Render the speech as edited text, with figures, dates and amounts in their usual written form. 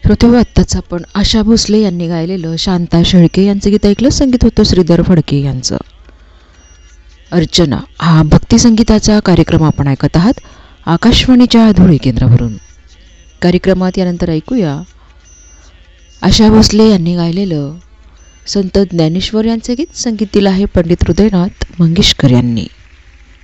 श्रोते आत्ताच आपण आशा भोसले यांनी गायलेलं शांता शेळके यांचं गीत ऐकलं. संगीत होतं श्रीधर फडके यांचं. अर्चना हा भक्तिसंगीताचा कार्यक्रम आपण ऐकत आहात आकाशवाणीच्या धुळे केंद्रावरून. कार्यक्रमात यानंतर ऐकूया आशा भोसले यांनी गायलेलं संत ज्ञानेश्वर यांचे गीत. संगीत दिलं आहे पंडित हृदयनाथ मंगेशकर यांनी.